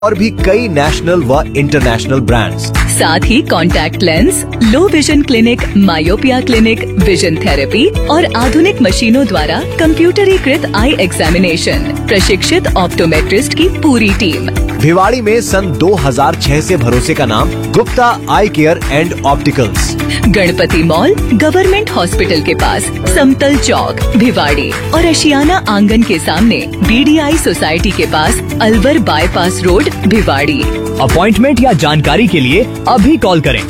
और भी कई नेशनल व इंटरनेशनल ब्रांड्स। साथ ही contact lens, low vision clinic, myopia clinic, vision therapy और आधुनिक मशीनों द्वारा कंप्यूटरीकृत आई एग्जामिनेशन, प्रशिक्षित ऑप्टोमेट्रिस्ट की पूरी टीम। भिवाड़ी में सन 2006 से भरोसे का नाम गुप्ता आई care and opticals. Ganpati mall, government hospital के पास, समतल चौक, भिवाड़ी और अशियाना आंगन के सामने, BDI सोसाइटी के पास, Alwar bypass road, Bhiwadi. Appointment या जानकारी के लिए अभी कॉल करें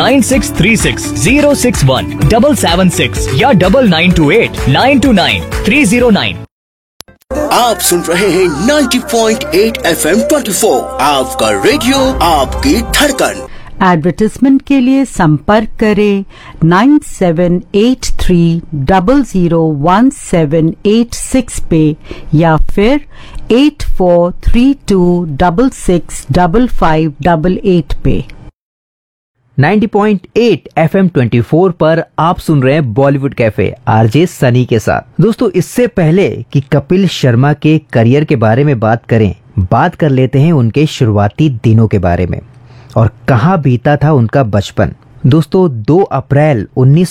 9636061776 या 9928929309। आप सुन रहे हैं 90.8 FM 24, आपका रेडियो, आपकी धड़कन। एडवर्टाइजमेंट के लिए संपर्क करें 9783001786 पे या फिर 8432665588 पे। 90.8 FM 24 पर आप सुन रहे हैं बॉलीवुड कैफे आरजे सनी के साथ। दोस्तों, इससे पहले कि कपिल शर्मा के करियर के बारे में बात करें, बात कर लेते हैं उनके शुरुआती दिनों के बारे में और कहां बीता था उनका बचपन। दोस्तों, 2 अप्रैल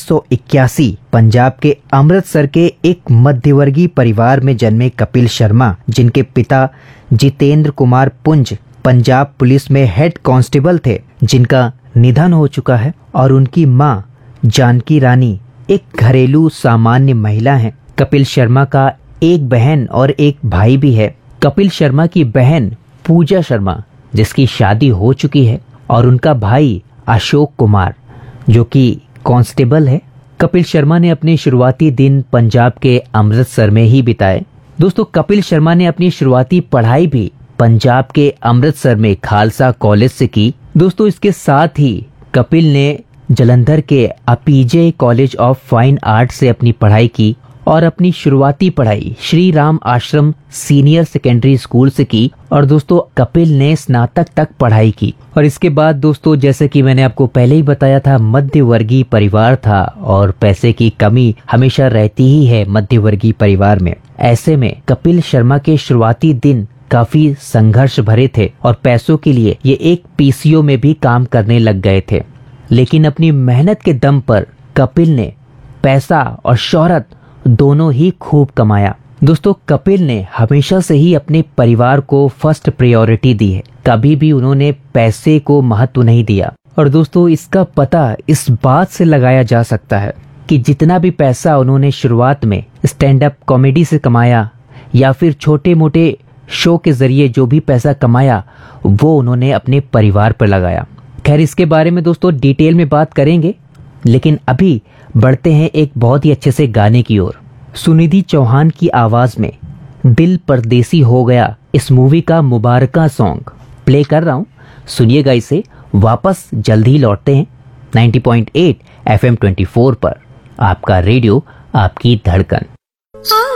1981 पंजाब के अमृतसर के एक मध्यवर्गीय परिवार में जन्मे कपिल शर्मा, जिनके पिता जितेंद्र कुमार पुंज पंजाब पुलिस में हेड कांस्टेबल थे, जिनका निधन हो चुका है, और उनकी मां जानकी रानी एक घरेलू सामान्य महिला हैं। कपिल शर्मा का एक बहन और एक भाई भी है। कपिल शर्मा की बहन पूजा शर्मा, जिसकी शादी हो चुकी है, और उनका भाई अशोक कुमार, जो कि कांस्टेबल है। कपिल शर्मा ने अपने शुरुआती दिन पंजाब के अमृतसर में ही बिताए। दोस्तों, कपिल शर्मा ने अपनी शुरुआती पढ़ाई भी पंजाब के अमृतसर में खालसा कॉलेज से की। दोस्तों, इसके साथ ही कपिल ने जलंधर के अपीजे कॉलेज ऑफ फाइन आर्ट से अपनी पढ़ाई की और अपनी शुरुआती पढ़ाई श्री राम आश्रम सीनियर सेकेंडरी स्कूल से की। और दोस्तों, कपिल ने स्नातक तक पढ़ाई की। और इसके बाद दोस्तों, जैसे कि मैंने आपको पहले ही बताया था, मध्यवर्गीय परिवार था और पैसे की कमी हमेशा रहती ही है मध्यवर्गीय परिवार में। ऐसे में कपिल शर्मा के शुरुआती दिन काफी संघर्ष भरे थे और पैसों के लिए ये एक PCO में भी काम करने लग गए थे। लेकिन अपनी मेहनत के दम पर कपिल ने पैसा और शोहरत दोनों ही खूब कमाया। दोस्तों, कपिल ने हमेशा से ही अपने परिवार को फर्स्ट प्रायोरिटी दी है। कभी भी उन्होंने पैसे को महत्व नहीं दिया। और दोस्तों, इसका पता इस बात से लगाया जा सकता है कि जितना भी पैसा उन्होंने शुरुआत में स्टैंड अप कॉमेडी से कमाया या फिर छोटे मोटे शो के जरिए जो भी पैसा कमाया, वो उन्होंने अपने परिवार पर लगाया। खैर, इसके बारे में दोस्तों डिटेल में बात करेंगे, लेकिन अभी बढ़ते हैं एक बहुत ही अच्छे से गाने की ओर। सुनिधि चौहान की आवाज में दिल परदेसी हो गया, इस मूवी का मुबारका सॉन्ग प्ले कर रहा हूं। सुनिएगा इसे, वापस जल्द ही लौटते हैं 90.8 FM 24 पर। आपका रेडियो, आपकी धड़कन।